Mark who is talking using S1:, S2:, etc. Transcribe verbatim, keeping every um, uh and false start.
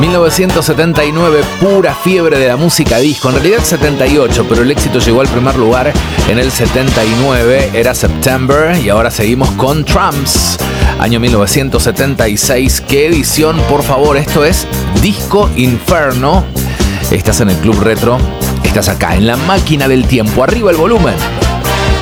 S1: mil novecientos setenta y nueve, pura fiebre de la música disco. En realidad setenta y ocho, pero el éxito llegó al primer lugar en el setenta y nueve. Era September y ahora seguimos con Tramps. Año mil novecientos setenta y seis. ¿Qué edición, por favor? Esto es Disco Inferno. Estás en el Club Retro. Estás acá en la máquina del tiempo. Arriba el volumen.